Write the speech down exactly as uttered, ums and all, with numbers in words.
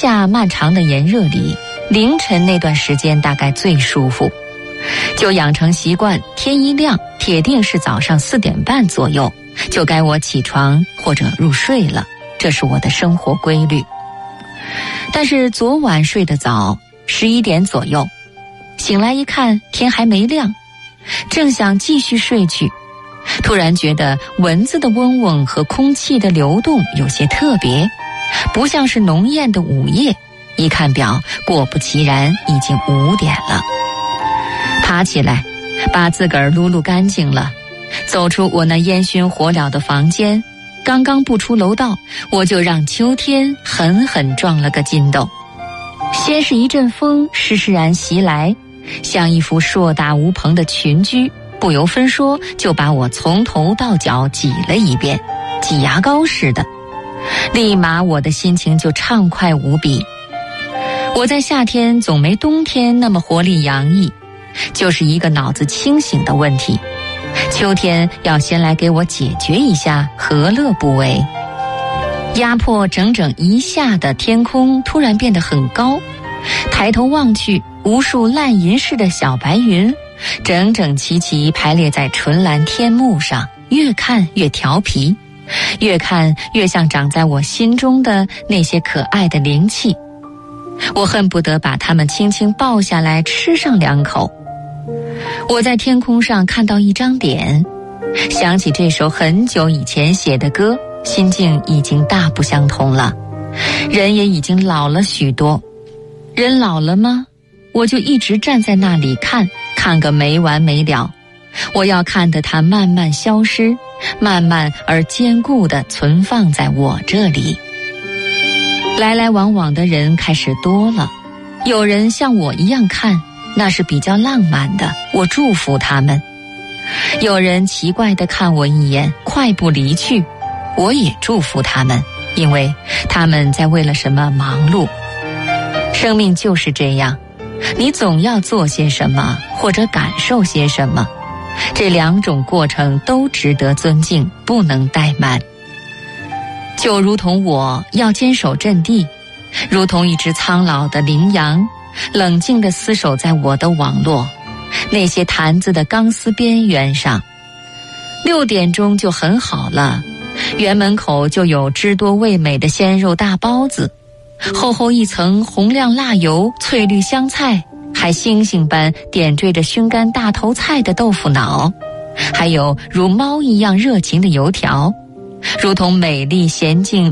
夏漫长的炎热里，凌晨那段时间大概最舒服，就养成习惯，天一亮铁定是早上四点半左右就该我起床或者入睡了，这是我的生活规律。但是昨晚睡得早，十一点左右醒来一看天还没亮，正想继续睡去，突然觉得蚊子的嗡嗡和空气的流动有些特别，不像是浓艳的午夜。一看表，果不其然已经五点了。爬起来把自个儿撸撸干净了，走出我那烟熏火燎的房间，刚刚步出楼道，我就让秋天狠狠撞了个筋斗。先是一阵风施施然袭来，像一幅硕大无朋的群居，不由分说就把我从头到脚挤了一遍，挤牙膏似的。立马我的心情就畅快无比。我在夏天总没冬天那么活力洋溢，就是一个脑子清醒的问题。秋天要先来给我解决一下，何乐不为？压迫整整一夏的天空突然变得很高，抬头望去，无数烂银似的小白云整整齐齐排列在纯蓝天幕上，越看越调皮，越看越像长在我心中的那些可爱的灵气。我恨不得把它们轻轻抱下来吃上两口。我在天空上看到一张脸，想起这首很久以前写的歌，心境已经大不相同了。人也已经老了许多。人老了吗？我就一直站在那里看，看个没完没了。我要看得它慢慢消失，慢慢而坚固地存放在我这里。来来往往的人开始多了，有人像我一样看，那是比较浪漫的，我祝福他们。有人奇怪地看我一眼，快步离去，我也祝福他们，因为他们在为了什么忙碌。生命就是这样，你总要做些什么，或者感受些什么，这两种过程都值得尊敬，不能怠慢。就如同我要坚守阵地，如同一只苍老的羚羊，冷静地厮守在我的网络，那些坛子的钢丝边缘上。六点钟就很好了，园门口就有汁多味美的鲜肉大包子，厚厚一层红亮辣油，翠绿香菜，还星星般点缀着熏干大头菜的豆腐脑，还有如猫一样热情的油条，如同美丽娴静